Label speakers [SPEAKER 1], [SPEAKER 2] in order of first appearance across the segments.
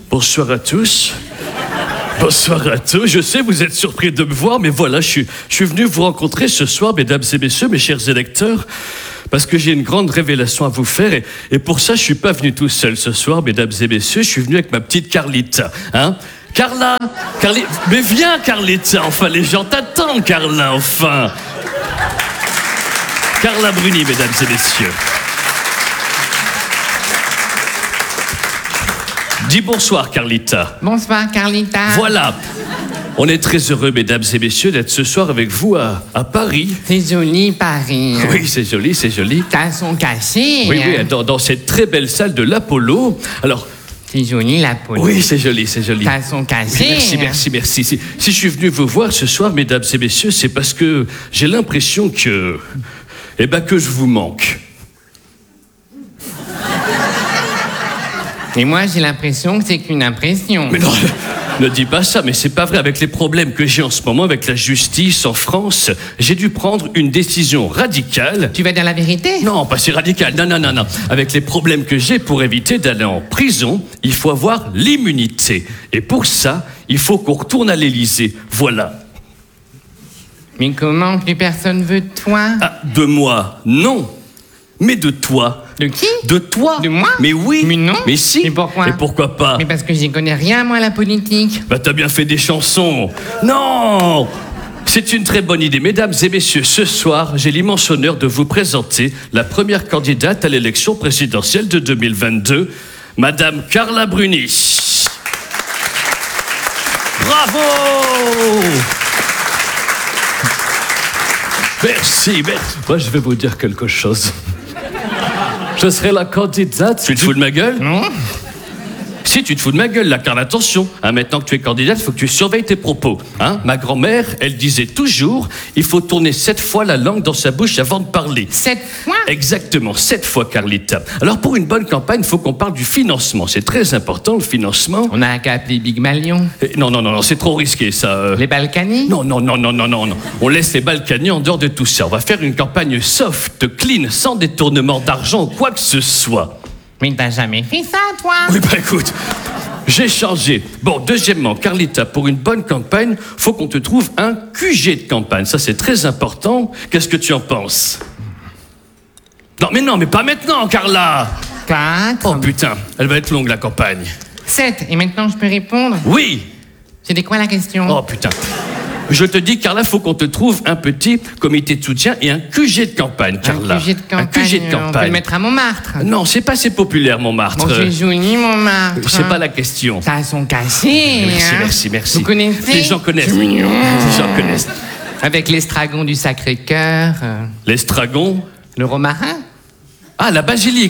[SPEAKER 1] Bonsoir à tous. Bonsoir à tous. Je sais, vous êtes surpris de me voir, mais voilà, je suis venu vous rencontrer ce soir, mesdames et messieurs, mes chers électeurs, parce que j'ai une grande révélation à vous faire. Et pour ça, je suis pas venu tout seul ce soir, mesdames et messieurs. Je suis venu avec ma petite Carlita. Hein? Carla, mais viens, Carlita. Enfin, les gens t'attendent, Carla, enfin. Carla Bruni, mesdames et messieurs. Dis bonsoir, Carlita.
[SPEAKER 2] Bonsoir, Carlita.
[SPEAKER 1] Voilà. On est très heureux, mesdames et messieurs, d'être ce soir avec vous à Paris.
[SPEAKER 2] C'est joli, Paris.
[SPEAKER 1] Oui, c'est joli, c'est joli.
[SPEAKER 2] Tassons cachés.
[SPEAKER 1] Oui, oui, dans cette très belle salle de l'Apollo. Alors...
[SPEAKER 2] C'est joli, l'Apollo.
[SPEAKER 1] Oui, c'est joli, c'est joli.
[SPEAKER 2] Tassons cachés.
[SPEAKER 1] Merci. Si je suis venu vous voir ce soir, mesdames et messieurs, c'est parce que j'ai l'impression que... que je vous manque.
[SPEAKER 2] Et moi, j'ai l'impression que c'est qu'une impression.
[SPEAKER 1] Mais non, ne dis pas ça, mais c'est pas vrai. Avec les problèmes que j'ai en ce moment avec la justice en France, j'ai dû prendre une décision radicale.
[SPEAKER 2] Tu vas dire la vérité?
[SPEAKER 1] Non, pas si radicale. Non. Avec les problèmes que j'ai, pour éviter d'aller en prison, il faut avoir l'immunité. Et pour ça, il faut qu'on retourne à l'Élysée. Voilà.
[SPEAKER 2] Mais comment? Plus personne veut de toi?
[SPEAKER 1] Ah, de moi, non. Mais de toi.
[SPEAKER 2] De qui?
[SPEAKER 1] De toi.
[SPEAKER 2] De moi?
[SPEAKER 1] Mais oui.
[SPEAKER 2] Mais non.
[SPEAKER 1] Mais si.
[SPEAKER 2] Mais pourquoi?
[SPEAKER 1] Et pourquoi pas?
[SPEAKER 2] Mais parce que j'y connais rien, moi, la politique.
[SPEAKER 1] T'as bien fait des chansons. Non! C'est une très bonne idée. Mesdames et messieurs, ce soir, j'ai l'immense honneur de vous présenter la première candidate à l'élection présidentielle de 2022, Madame Carla Bruni. Bravo! Merci. Moi, je vais vous dire quelque chose. Je serai la candidate. Tu te fous de ma gueule?
[SPEAKER 2] Non.
[SPEAKER 1] Si, tu te fous de ma gueule, là, car attention, maintenant que tu es candidate, il faut que tu surveilles tes propos. Hein? Ma grand-mère, elle disait toujours, il faut tourner 7 fois la langue dans sa bouche avant de parler.
[SPEAKER 2] 7 fois?
[SPEAKER 1] Exactement, 7 fois, Carlita. Alors, pour une bonne campagne, il faut qu'on parle du financement. C'est très important, le financement.
[SPEAKER 2] On a qu'à appeler Big Malion.
[SPEAKER 1] Non, c'est trop risqué, ça.
[SPEAKER 2] Les Balkany?
[SPEAKER 1] Non. On laisse les Balkany en dehors de tout ça. On va faire une campagne soft, clean, sans détournement d'argent ou quoi que ce soit.
[SPEAKER 2] Mais t'as jamais fait ça, toi?
[SPEAKER 1] Oui, écoute, j'ai changé. Bon, deuxièmement, Carlita, pour une bonne campagne, faut qu'on te trouve un QG de campagne. Ça, c'est très important. Qu'est-ce que tu en penses? Non, mais pas maintenant, Carla!
[SPEAKER 2] 4.
[SPEAKER 1] Oh putain, elle va être longue, la campagne.
[SPEAKER 2] 7. Et maintenant, je peux répondre?
[SPEAKER 1] Oui!
[SPEAKER 2] C'était quoi la question?
[SPEAKER 1] Oh putain. Je te dis, Carla, faut qu'on te trouve un petit comité de soutien et un QG de campagne, Carla.
[SPEAKER 2] Un QG de campagne.
[SPEAKER 1] Un QG de campagne.
[SPEAKER 2] On peut le mettre à Montmartre.
[SPEAKER 1] Non, c'est pas assez populaire, Montmartre.
[SPEAKER 2] Bon, c'est joli, Montmartre.
[SPEAKER 1] C'est pas la question.
[SPEAKER 2] Ça sont cachés.
[SPEAKER 1] Merci.
[SPEAKER 2] Vous connaissez?
[SPEAKER 1] Les gens connaissent.
[SPEAKER 2] C'est mignon.
[SPEAKER 1] Les gens connaissent.
[SPEAKER 2] Avec l'estragon du Sacré-Cœur.
[SPEAKER 1] L'estragon?
[SPEAKER 2] Le romarin?
[SPEAKER 1] Ah, la basilique.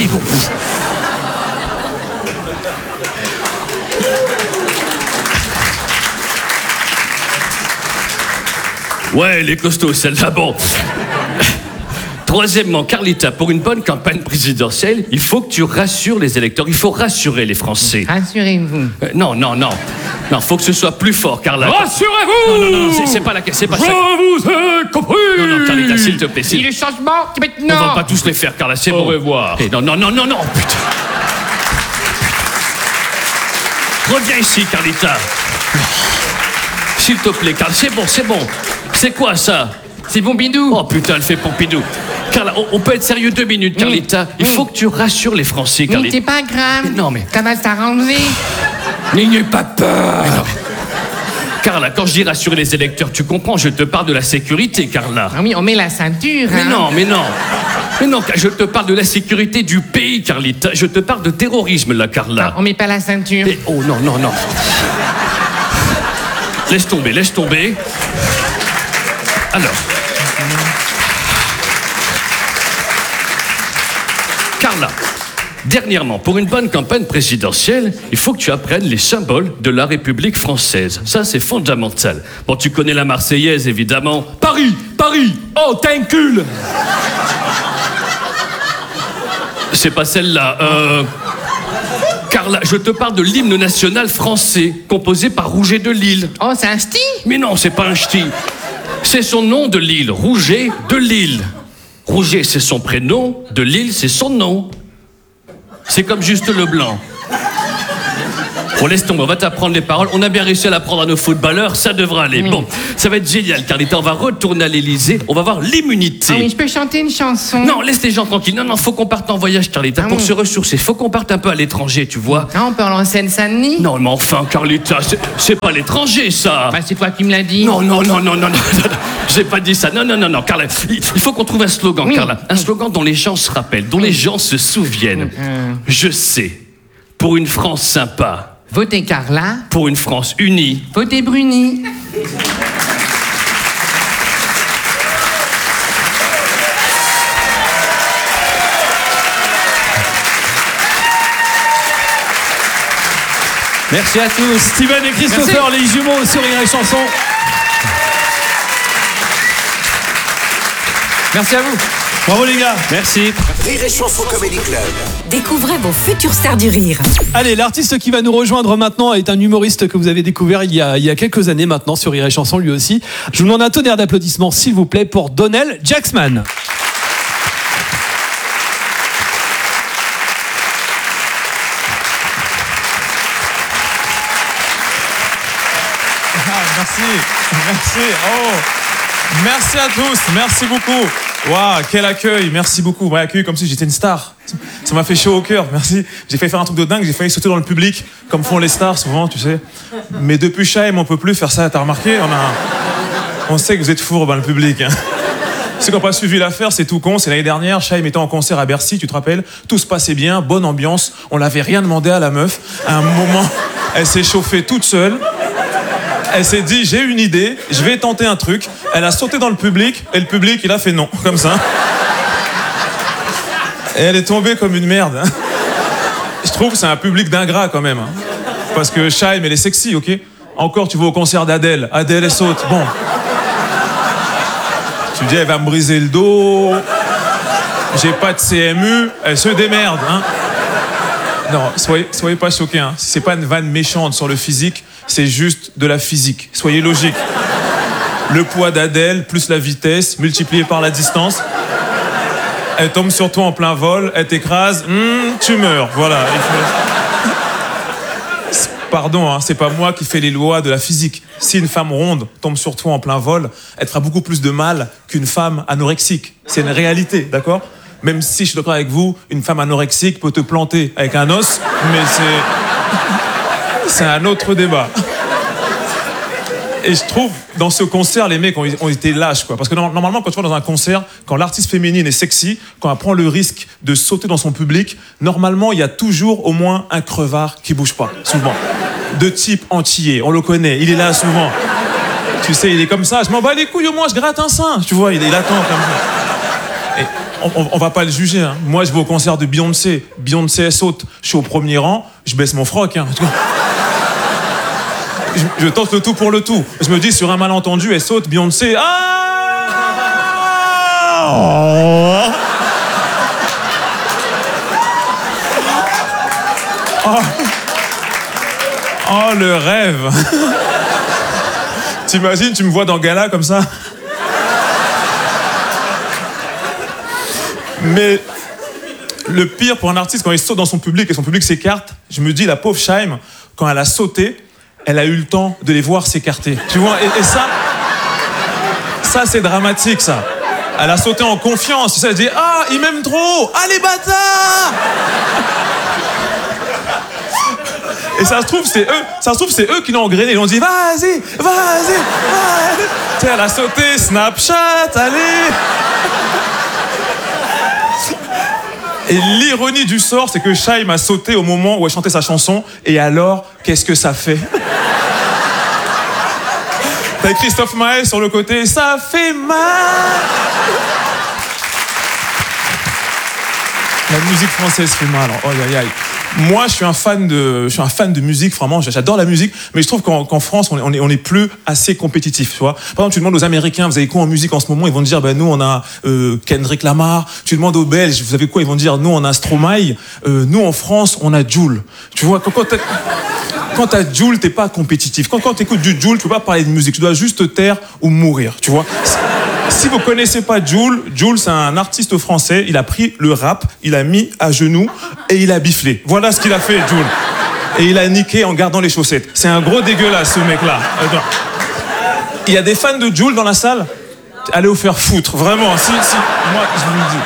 [SPEAKER 1] Ouais, les costauds, celle-là, bon. Troisièmement, Carlita, pour une bonne campagne présidentielle, il faut que tu rassures les électeurs. Il faut rassurer les Français.
[SPEAKER 2] Rassurez-vous.
[SPEAKER 1] Non, faut que ce soit plus fort, Carla.
[SPEAKER 3] Rassurez-vous!
[SPEAKER 1] Non, c'est pas ça.
[SPEAKER 3] Je vous ai compris!
[SPEAKER 1] Non, Carlita, s'il te plaît.
[SPEAKER 2] Si le changement, c'est maintenant.
[SPEAKER 1] On va pas tous les faire, Carla, c'est
[SPEAKER 3] Au
[SPEAKER 1] bon.
[SPEAKER 3] revoir.
[SPEAKER 1] Non, putain. Reviens ici, Carlita. S'il te plaît, Carla, c'est bon. C'est quoi, ça?
[SPEAKER 2] C'est Pompidou.
[SPEAKER 1] Oh putain, elle fait Pompidou. Carla, on peut être sérieux 2 minutes, Carlita. Il faut que tu rassures les Français,
[SPEAKER 2] Mais
[SPEAKER 1] Carlita.
[SPEAKER 2] c'est pas grave.
[SPEAKER 1] Non, mais...
[SPEAKER 2] Ça va s'arranger.
[SPEAKER 1] N'ayez pas peur. Carla, quand je dis rassurer les électeurs, tu comprends, je te parle de la sécurité, Carla.
[SPEAKER 2] Ah oui, on met la ceinture.
[SPEAKER 1] Mais non, je te parle de la sécurité du pays, Carlita. Je te parle de terrorisme, là, Carla.
[SPEAKER 2] On met pas la ceinture.
[SPEAKER 1] Oh non. Laisse tomber. Alors. Carla, dernièrement, pour une bonne campagne présidentielle, il faut que tu apprennes les symboles de la République française. Ça, c'est fondamental. Bon, tu connais la Marseillaise, évidemment. Paris, oh, t'incule. C'est pas celle-là. Carla, je te parle de l'hymne national français, composé par Rouget de Lille.
[SPEAKER 2] Oh, c'est un ch'ti?
[SPEAKER 1] Mais non, c'est pas un ch'ti. C'est son nom de Lille, Rouget de Lille. Rouget, c'est son prénom, de Lille, c'est son nom. C'est comme Juste Leblanc. On laisse tomber, on va t'apprendre les paroles. On a bien réussi à l'apprendre à nos footballeurs, ça devra aller.
[SPEAKER 2] Oui.
[SPEAKER 1] Bon, ça va être génial, Carlita. On va retourner à l'Élysée, on va voir l'immunité.
[SPEAKER 2] Ah oui, je peux chanter une chanson?
[SPEAKER 1] Non, laisse les gens tranquilles. Non, faut qu'on parte en voyage, Carlita, pour se ressourcer. Faut qu'on parte un peu à l'étranger, tu vois.
[SPEAKER 2] Ah, on peut aller en Seine-Saint-Denis?
[SPEAKER 1] Non, mais enfin, Carlita, c'est pas l'étranger, ça.
[SPEAKER 2] Bah, c'est toi qui me l'as dit.
[SPEAKER 1] Non, j'ai pas dit ça. Non, Carla, il faut qu'on trouve un slogan,
[SPEAKER 2] Oui.
[SPEAKER 1] Carla. Un slogan dont les gens se rappellent, dont les gens se souviennent. Je sais, pour une France sympa,
[SPEAKER 2] Votez Carla,
[SPEAKER 1] pour une France unie.
[SPEAKER 2] votez Bruni.
[SPEAKER 4] Merci à tous. Steven et Christopher, les jumeaux sur Rire et Chanson. Merci à vous. Bravo les gars.
[SPEAKER 1] Merci.
[SPEAKER 5] Rire et Chanson Comedy Club.
[SPEAKER 6] Découvrez vos futures stars du rire.
[SPEAKER 4] Allez, l'artiste qui va nous rejoindre maintenant est un humoriste que vous avez découvert il y a quelques années maintenant sur Rire et Chanson lui aussi. Je vous demande un tonnerre d'applaudissements s'il vous plaît pour Donnell Jacksman.
[SPEAKER 7] Merci. Oh, merci à tous. Merci beaucoup. Waouh, quel accueil. Merci beaucoup. Vous m'avez accueilli comme si j'étais une star. Ça m'a fait chaud au cœur. Merci. J'ai failli faire un truc de dingue. J'ai failli sauter dans le public, comme font les stars souvent, tu sais. Mais depuis Chaim, on peut plus faire ça. T'as remarqué? On sait que vous êtes fourbe dans le public. Hein. Ceux qui n'ont pas suivi l'affaire, c'est tout con. C'est l'année dernière. Chaim était en concert à Bercy, tu te rappelles? Tout se passait bien, bonne ambiance. On l'avait rien demandé à la meuf. À un moment, elle s'est chauffée toute seule. Elle s'est dit, j'ai une idée, je vais tenter un truc. Elle a sauté dans le public, et le public, il a fait non, comme ça. Et elle est tombée comme une merde. Hein. Je trouve que c'est un public d'ingrats quand même. Hein. Parce que Chaim, elle est sexy, ok? Encore, tu vas au concert d'Adèle. Adèle, elle saute. Bon. Tu dis, elle va me briser le dos. J'ai pas de CMU. Elle se démerde, hein. Non, soyez pas choqués, hein. C'est pas une vanne méchante sur le physique. C'est juste de la physique. Soyez logiques. Le poids d'Adèle plus la vitesse multiplié par la distance. Elle tombe sur toi en plein vol, elle t'écrase, tu meurs. Voilà. Pardon, hein, c'est pas moi qui fais les lois de la physique. Si une femme ronde tombe sur toi en plein vol, elle te fera beaucoup plus de mal qu'une femme anorexique. C'est une réalité, d'accord? Même si je suis d'accord avec vous, une femme anorexique peut te planter avec un os, mais c'est un autre débat. Et je trouve, dans ce concert, les mecs ont été lâches, quoi. Parce que normalement, quand tu vas dans un concert, quand l'artiste féminine est sexy, quand elle prend le risque de sauter dans son public, normalement, il y a toujours au moins un crevard qui bouge pas, souvent. De type antillais, on le connaît, il est là souvent. Tu sais, il est comme ça, je m'en bats les couilles, au moins, je gratte un sein. Tu vois, il attend comme ça. Et on va pas le juger, hein. Moi, je vais au concert de Beyoncé. Beyoncé, elle saute. Je suis au premier rang, je baisse mon froc, hein. Je tente le tout pour le tout. Je me dis, sur un malentendu, elle saute, Beyoncé. Ah oh. Oh, le rêve. T'imagines, tu me vois dans Gala comme ça? Mais le pire pour un artiste, quand il saute dans son public et son public s'écarte, je me dis, la pauvre Chaim, quand elle a sauté, elle a eu le temps de les voir s'écarter. Tu vois, et ça c'est dramatique, ça. Elle a sauté en confiance. Tu sais, elle dit, ah, il m'aime trop. Ah, les bâtards. Et ça se trouve, c'est eux qui l'ont engrainé. Ils ont dit, vas-y. Tu sais, elle a sauté, Snapchat, allez. Et l'ironie du sort, c'est que Chaim a sauté au moment où elle chantait sa chanson. Et alors, qu'est-ce que ça fait? T'as Christophe Maé sur le côté, ça fait mal. La musique française fait mal. Oh, aïe, aïe. Moi, je suis un fan de musique, vraiment, j'adore la musique, mais je trouve qu'en France, on est plus assez compétitif, tu vois. Par exemple, tu demandes aux Américains, vous avez quoi en musique en ce moment? Ils vont te dire, nous, on a Kendrick Lamar. Tu demandes aux Belges, vous avez quoi? Ils vont te dire, nous, on a Stromae. Nous, en France, on a Jul. Tu vois, quand t'as Jul, t'es pas compétitif. Quand t'écoutes du Jul, tu peux pas parler de musique. Tu dois juste te taire ou mourir, tu vois. Si vous connaissez pas Jul, c'est un artiste français. Il a pris le rap, il a mis à genoux et il a biflé. Voilà ce qu'il a fait, Jul. et il a niqué en gardant les chaussettes. C'est un gros dégueulasse, ce mec-là. Attends. Il y a des fans de Jul dans la salle? Allez vous faire foutre, vraiment. Si, moi, je vous le dis.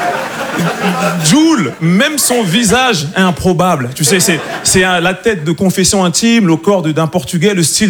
[SPEAKER 7] Jul, même son visage est improbable. Tu sais, c'est la tête de Confession Intime, le corps d'un Portugais, le style